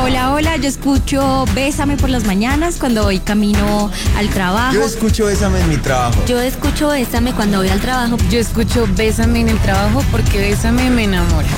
Hola, hola, yo escucho Bésame por las mañanas cuando voy camino al trabajo. Yo escucho Bésame en mi trabajo. Yo escucho Bésame cuando voy al trabajo. Yo escucho Bésame en el trabajo porque Bésame me enamora.